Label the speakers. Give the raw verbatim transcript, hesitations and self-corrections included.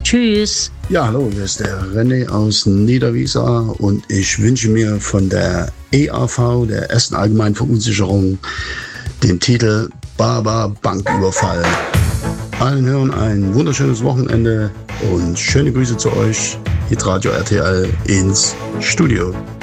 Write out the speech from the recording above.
Speaker 1: Tschüss.
Speaker 2: Ja, hallo, hier ist der René aus Niederwiesa und ich wünsche mir von der E A V, der Ersten Allgemeinen Verunsicherung, den Titel Baba Banküberfall. Allen Hörern ein wunderschönes Wochenende und schöne Grüße zu euch, Hitradio R T L ins Studio.